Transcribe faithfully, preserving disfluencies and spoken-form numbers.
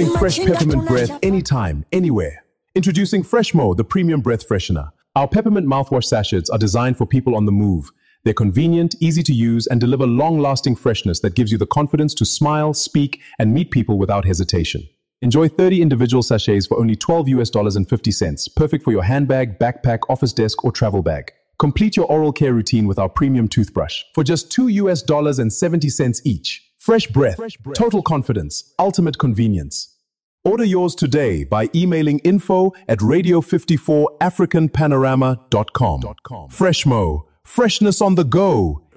Breathe fresh peppermint breath anytime, anywhere. Introducing Freshmo, the premium breath freshener. Our peppermint mouthwash sachets are designed for people on the move. They're convenient, easy to use, and deliver long-lasting freshness that gives you the confidence to smile, speak, and meet people without hesitation. Enjoy thirty individual sachets for only twelve US dollars and fifty cents, perfect for your handbag, backpack, office desk, or travel bag. Complete your oral care routine with our premium toothbrush for just two US dollars and seventy cents each. Fresh breath, Fresh breath, total confidence, ultimate convenience. Order yours today by emailing info at radio fifty-four african panorama dot com. Freshmo, freshness on the go,